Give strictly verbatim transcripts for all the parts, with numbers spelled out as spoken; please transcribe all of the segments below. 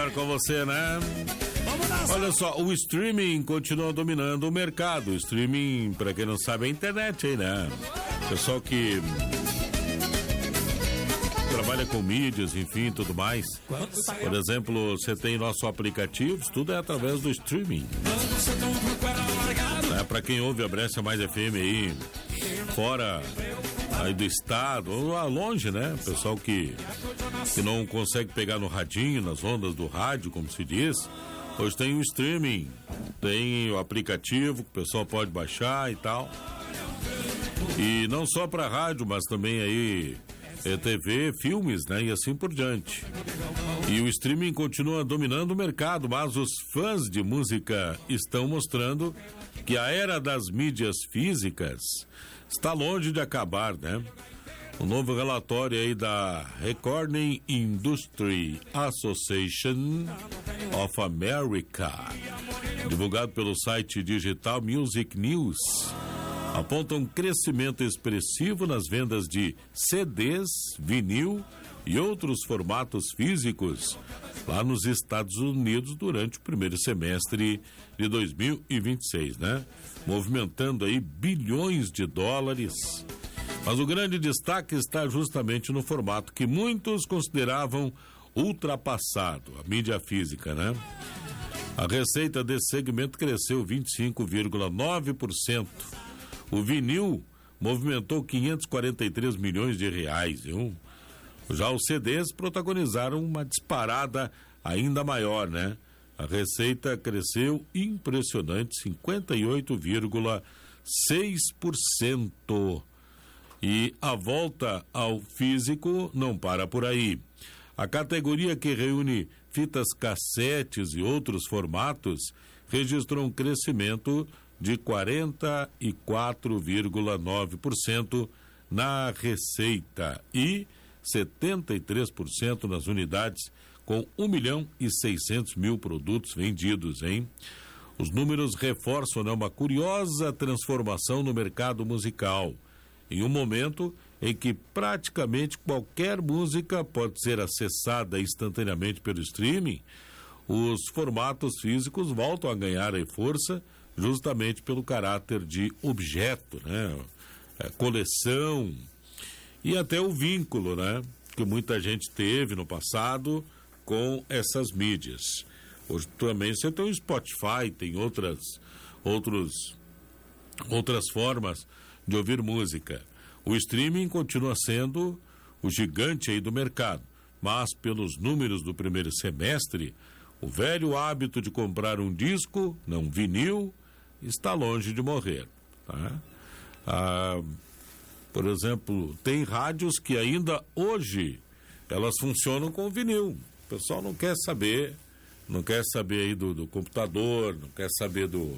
melhor com você, né? Olha só, o streaming continua dominando o mercado. O streaming, pra quem não sabe, é a internet aí, né? Pessoal que trabalha com mídias, enfim, tudo mais. Por exemplo, você tem nosso aplicativo, tudo é através do streaming. É, pra quem ouve a Brescia Mais F M aí, fora aí do estado, ou lá longe, né? Pessoal que, que não consegue pegar no radinho, nas ondas do rádio, como se diz. Hoje tem o streaming, tem o aplicativo que o pessoal pode baixar e tal. E não só para rádio, mas também aí é, T V, filmes, né? E assim por diante. E o streaming continua dominando o mercado, mas os fãs de música estão mostrando que a era das mídias físicas está longe de acabar, né? O novo relatório aí da Recording Industry Association of America, divulgado pelo site digital Music News, aponta um crescimento expressivo nas vendas de C Ds, vinil e outros formatos físicos lá nos Estados Unidos durante o primeiro semestre de dois mil e vinte e seis, né? Movimentando aí bilhões de dólares. Mas o grande destaque está justamente no formato que muitos consideravam ultrapassado, a mídia física, né? A receita desse segmento cresceu vinte e cinco vírgula nove por cento. O vinil movimentou quinhentos e quarenta e três milhões de reais, viu? Já os C Ds protagonizaram uma disparada ainda maior, né? A receita cresceu impressionante, cinquenta e oito vírgula seis por cento. E a volta ao físico não para por aí. A categoria que reúne fitas cassetes e outros formatos registrou um crescimento de quarenta e quatro vírgula nove por cento na receita e setenta e três por cento nas unidades, com um milhão e seiscentos mil produtos vendidos, hein? Os números reforçam, né, uma curiosa transformação no mercado musical, em um momento em que praticamente qualquer música pode ser acessada instantaneamente pelo streaming. Os formatos físicos voltam a ganhar força justamente pelo caráter de objeto, né? É, coleção e até o vínculo, né? Que muita gente teve no passado com essas mídias. Hoje também você tem o Spotify, tem outras, outros, outras formas de ouvir música. O streaming continua sendo o gigante aí do mercado, mas pelos números do primeiro semestre, o velho hábito de comprar um disco, não vinil, está longe de morrer, tá? Ah, por exemplo, tem rádios que ainda hoje elas funcionam com vinil. O pessoal não quer saber, não quer saber aí do, do computador, não quer saber do,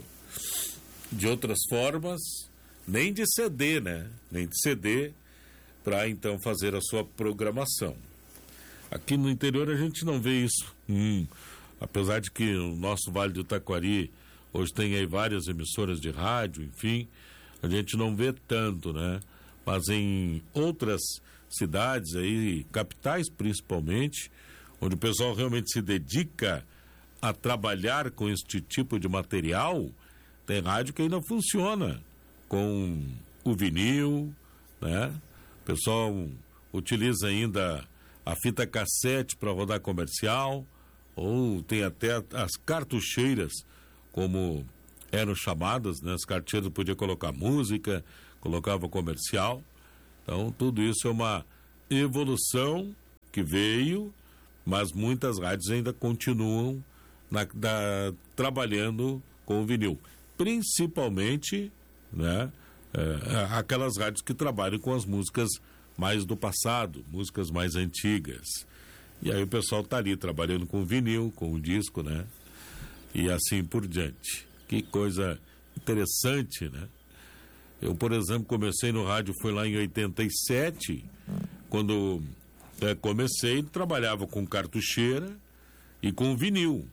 de outras formas, nem de C D, né? Nem de C D para então fazer a sua programação. Aqui no interior a gente não vê isso. Hum, apesar de que o nosso Vale do Taquari hoje tem aí várias emissoras de rádio, enfim, a gente não vê tanto, né? Mas em outras cidades aí, capitais principalmente, onde o pessoal realmente se dedica a trabalhar com este tipo de material, tem rádio que ainda funciona com o vinil, né? O pessoal utiliza ainda a fita cassete para rodar comercial, ou tem até as cartucheiras, como eram chamadas, né? As cartucheiras podia colocar música, colocava comercial. Então tudo isso é uma evolução que veio, mas muitas rádios ainda continuam na, da, trabalhando com o vinil, principalmente, né, é, aquelas rádios que trabalham com as músicas mais do passado, músicas mais antigas. E aí o pessoal está ali trabalhando com vinil, com o disco, né? E assim por diante. Que coisa interessante, né? Eu, por exemplo, comecei no rádio, foi lá em oitenta e sete, quando é, comecei, trabalhava com cartucheira e com vinil,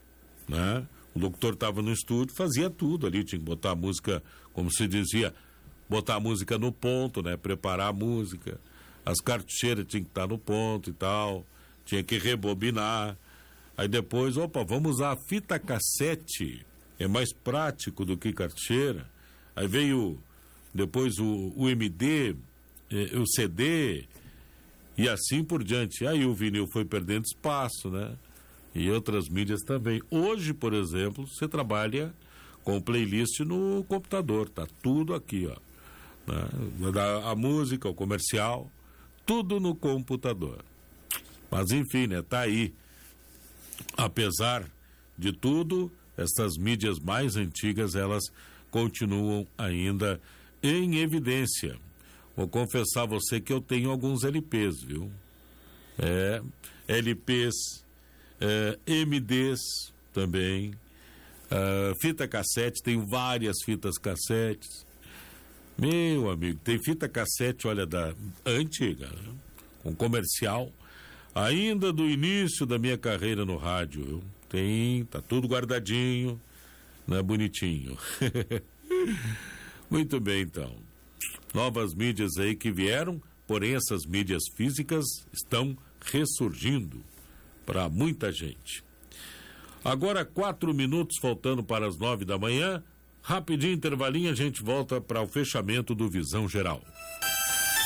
né? O locutor estava no estúdio, fazia tudo ali, tinha que botar a música, como se dizia, botar a música no ponto, né? Preparar a música, as cartucheiras tinham que estar no ponto e tal, tinha que rebobinar, Aí depois, opa, vamos usar a fita cassete, é mais prático do que carteira. Aí veio depois o, o M D, eh, o C D, e assim por diante. Aí o vinil foi perdendo espaço, né? E outras mídias também. Hoje, por exemplo, você trabalha com playlist no computador, tá tudo aqui, ó. Né? A música, o comercial, tudo no computador. Mas enfim, né? Tá aí. Apesar de tudo, essas mídias mais antigas, elas continuam ainda em evidência. Vou confessar a você que eu tenho alguns L Ps, viu? É, L Ps, é, M Ds também, é, fita cassete, tenho várias fitas cassetes. Meu amigo, tem fita cassete, olha, da antiga, né? Com comercial, ainda do início da minha carreira no rádio, viu? Tem, tá tudo guardadinho, né? Bonitinho. Muito bem, então. Novas mídias aí que vieram, porém essas mídias físicas estão ressurgindo para muita gente. Agora, quatro minutos faltando para as nove da manhã. Rapidinho, intervalinho, a gente volta para o fechamento do Visão Geral.